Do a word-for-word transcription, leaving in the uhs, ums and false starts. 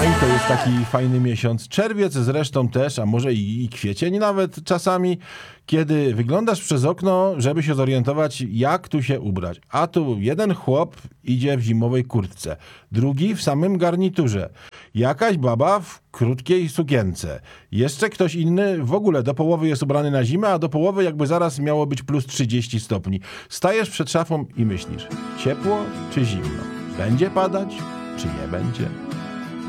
Maj to jest taki fajny miesiąc, czerwiec zresztą też, a może i, i kwiecień nawet czasami, kiedy wyglądasz przez okno, żeby się zorientować, jak tu się ubrać. A tu jeden chłop idzie w zimowej kurtce, drugi w samym garniturze, jakaś baba w krótkiej sukience, jeszcze ktoś inny w ogóle do połowy jest ubrany na zimę, a do połowy jakby zaraz miało być plus trzydzieści stopni. Stajesz przed szafą i myślisz, ciepło czy zimno? Będzie padać czy nie będzie?